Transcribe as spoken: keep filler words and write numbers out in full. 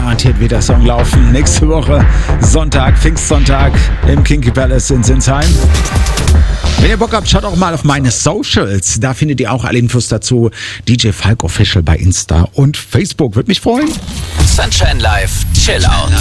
garantiert wird der Song laufen. Nächste Woche Sonntag, Pfingstsonntag im Kinky Palace in Sinsheim. Wenn ihr Bock habt, schaut auch mal auf meine Socials. Da findet ihr auch alle Infos dazu. D J Falk Official bei Insta und Facebook. Würde mich freuen. Sunshine Live, Chill Out.